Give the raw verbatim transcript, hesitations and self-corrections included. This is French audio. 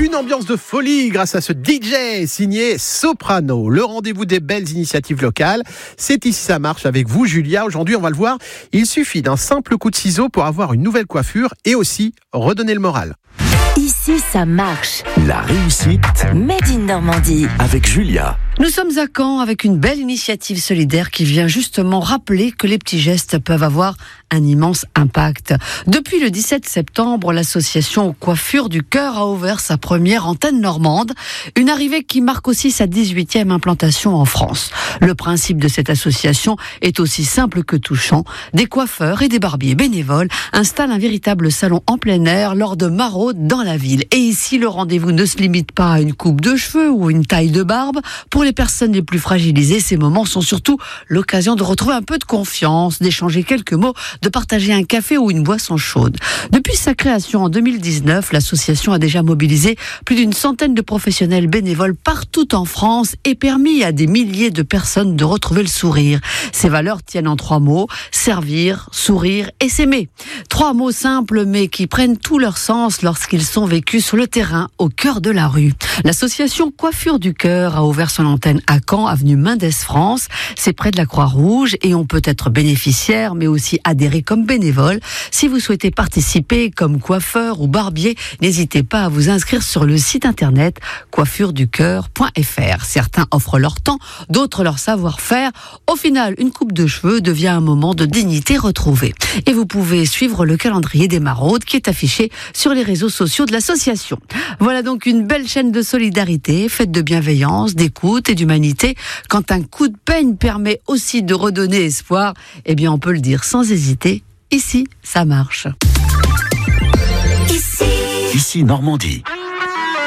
Une ambiance de folie grâce à ce D J signé Soprano. Le rendez-vous des belles initiatives locales. C'est ici ça marche avec vous, Julia. Aujourd'hui, on va le voir. Il suffit d'un simple coup de ciseau pour avoir une nouvelle coiffure et aussi redonner le moral. Ici, ça marche. La réussite Made in Normandie. avec Julia. Nous sommes à Caen avec une belle initiative solidaire qui vient justement rappeler que les petits gestes peuvent avoir un immense impact. Depuis le dix-sept septembre, l'association Coiffure du Cœur a ouvert sa première antenne normande, une arrivée qui marque aussi sa dix-huitième implantation en France. Le principe de cette association est aussi simple que touchant. Des coiffeurs et des barbiers bénévoles installent un véritable salon en plein air lors de maraudes dans la ville. Et ici, le rendez-vous ne se limite pas à une coupe de cheveux ou une taille de barbe. Pour les personnes les plus fragilisées, ces moments sont surtout l'occasion de retrouver un peu de confiance, d'échanger quelques mots, de partager un café ou une boisson chaude. Depuis sa création en deux mille dix-neuf, l'association a déjà mobilisé plus d'une centaine de professionnels bénévoles partout en France et permis à des milliers de personnes de retrouver le sourire. Ces valeurs tiennent en trois mots: servir, sourire et s'aimer. Trois mots simples mais qui prennent tout leur sens lorsqu'ils sont vécus sur le terrain, au cœur de la rue. L'association Coiffure du Cœur a ouvert son antenne à Caen, avenue Mendès France. C'est près de la Croix-Rouge et on peut être bénéficiaire mais aussi adhérer comme bénévole. Si vous souhaitez participer comme coiffeur ou barbier, n'hésitez pas à vous inscrire sur le site internet coiffure du cœur point f r. Certains offrent leur temps, d'autres leur savoir-faire. Au final, une coupe de cheveux devient un moment de dignité retrouvée. Et vous pouvez suivre le calendrier des maraudes qui est affiché sur les réseaux sociaux de l'association. Voilà donc une belle chaîne de solidarité, faite de bienveillance, d'écoute et d'humanité. Quand un coup de peigne permet aussi de redonner espoir, eh bien on peut le dire sans hésiter, ici ça marche. Ici. Ici Normandie.